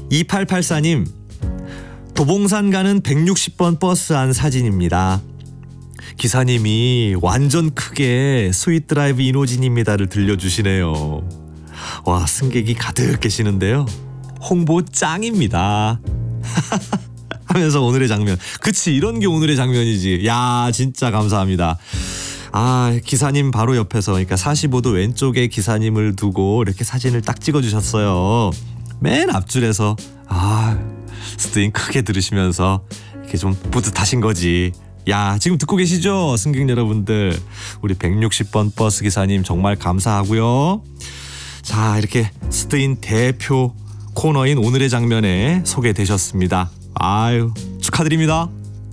2884님, 도봉산 가는 160번 버스 안 사진입니다. 기사님이 완전 크게 스윗 드라이브 이노진입니다를 들려주시네요. 와, 승객이 가득 계시는데요. 홍보 짱입니다. 하면서 오늘의 장면. 그치, 이런 게 오늘의 장면이지. 야, 진짜 감사합니다. 아, 기사님 바로 옆에서, 그러니까 45도 왼쪽에 기사님을 두고 이렇게 사진을 딱 찍어주셨어요. 맨 앞줄에서 스트인 크게 들으시면서 이렇게 좀 뿌듯하신 거지. 야, 지금 듣고 계시죠? 승객 여러분들. 우리 160번 버스 기사님 정말 감사하고요. 자, 이렇게 스트인 대표 코너인 오늘의 장면에 소개되셨습니다. 아유, 축하드립니다.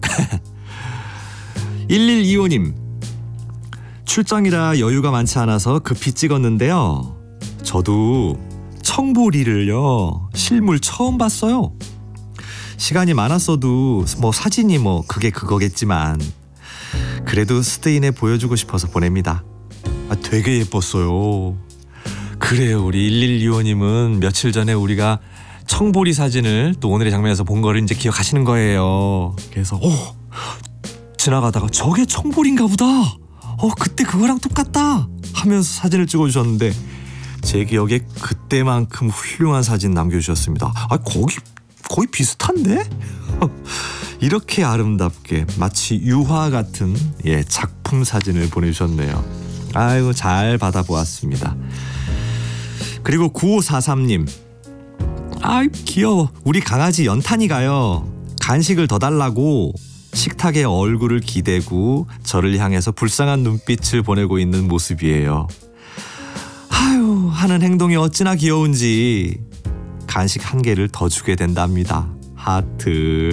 1125님, 출장이라 여유가 많지 않아서 급히 찍었는데요. 저도 청보리를요, 실물 처음 봤어요. 시간이 많았어도 사진이 그게 그거겠지만 그래도 스테인에 보여주고 싶어서 보냅니다. 되게 예뻤어요. 그래요, 우리 1125님은 며칠 전에 우리가 청보리 사진을 또 오늘의 장면에서 본 거를 이제 기억하시는 거예요. 그래서 지나가다가 저게 청보리인가 보다. 그때 그거랑 똑같다 하면서 사진을 찍어주셨는데 제 기억에 그때만큼 훌륭한 사진 남겨주셨습니다. 거의 비슷한데? 이렇게 아름답게 마치 유화 같은 작품 사진을 보내주셨네요. 아이고, 잘 받아보았습니다. 그리고 9543님, 귀여워. 우리 강아지 연탄이가요, 간식을 더 달라고 식탁에 얼굴을 기대고 저를 향해서 불쌍한 눈빛을 보내고 있는 모습이에요. 아유, 하는 행동이 어찌나 귀여운지 간식 한 개를 더 주게 된답니다. 하트.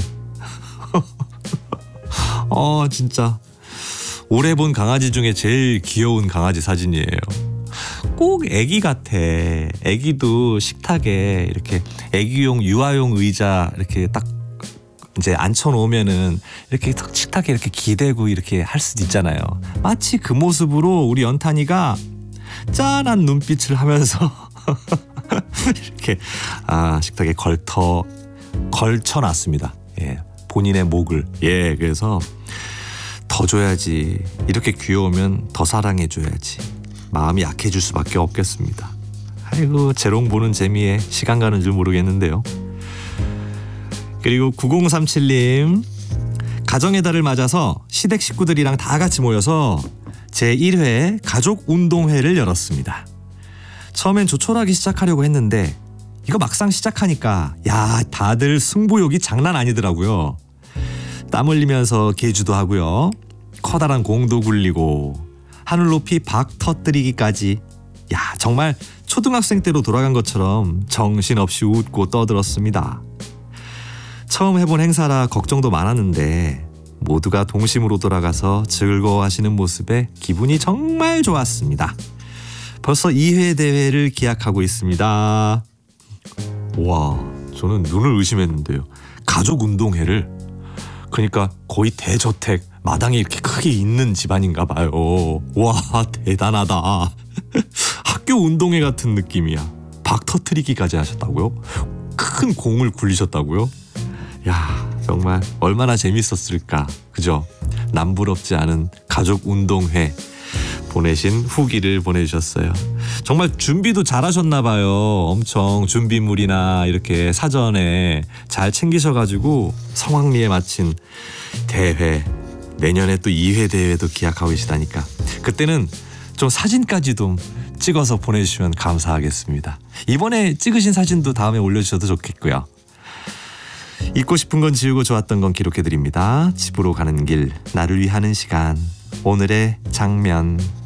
진짜 올해 본 강아지 중에 제일 귀여운 강아지 사진이에요. 꼭 애기 같아. 애기도 식탁에 이렇게 애기용 유아용 의자 이렇게 딱 이제 앉혀놓으면은 이렇게 식탁에 이렇게 기대고 이렇게 할 수도 있잖아요. 마치 그 모습으로 우리 연탄이가 짠한 눈빛을 하면서 이렇게 식탁에 걸쳐놨습니다. 본인의 목을. 그래서 더 줘야지. 이렇게 귀여우면 더 사랑해줘야지. 마음이 약해질 수밖에 없겠습니다. 아이고, 재롱 보는 재미에 시간 가는 줄 모르겠는데요. 그리고 9037님, 가정의 달을 맞아서 시댁 식구들이랑 다 같이 모여서 제1회 가족 운동회를 열었습니다. 처음엔 조촐하게 시작하려고 했는데 이거 막상 시작하니까 다들 승부욕이 장난 아니더라고요. 땀 흘리면서 계주도 하고요, 커다란 공도 굴리고 하늘 높이 박 터뜨리기까지. 정말 초등학생 때로 돌아간 것처럼 정신없이 웃고 떠들었습니다. 처음 해본 행사라 걱정도 많았는데 모두가 동심으로 돌아가서 즐거워하시는 모습에 기분이 정말 좋았습니다. 벌써 2회 대회를 기약하고 있습니다. 와, 저는 눈을 의심했는데요. 가족 운동회를, 그러니까 거의 대저택 마당이 이렇게 크게 있는 집안인가 봐요. 와, 대단하다. 학교 운동회 같은 느낌이야. 박 터트리기까지 하셨다고요? 큰 공을 굴리셨다고요? 정말 얼마나 재밌었을까. 그죠? 남부럽지 않은 가족 운동회 보내신 후기를 보내주셨어요. 정말 준비도 잘하셨나 봐요. 엄청 준비물이나 이렇게 사전에 잘 챙기셔가지고 성황리에 마친 대회, 내년에 또 2회 대회도 기약하고 계시다니까 그때는 좀 사진까지 좀 찍어서 보내주시면 감사하겠습니다. 이번에 찍으신 사진도 다음에 올려주셔도 좋겠고요. 잊고 싶은 건 지우고 좋았던 건 기록해드립니다. 집으로 가는 길, 나를 위하는 시간, 오늘의 장면.